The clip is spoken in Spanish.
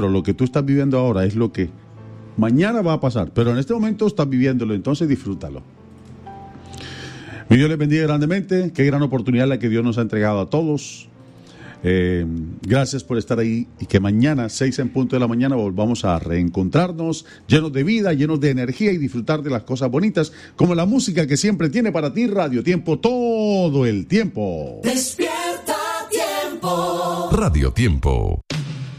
Pero lo que tú estás viviendo ahora es lo que mañana va a pasar, pero en este momento estás viviéndolo, entonces disfrútalo. Mi Dios les bendiga grandemente. Qué gran oportunidad la que Dios nos ha entregado a todos. Gracias por estar ahí y que mañana 6 en punto de la mañana volvamos a reencontrarnos llenos de vida, llenos de energía y disfrutar de las cosas bonitas como la música que siempre tiene para ti Radio Tiempo todo el tiempo. Despierta Tiempo. Radio Tiempo.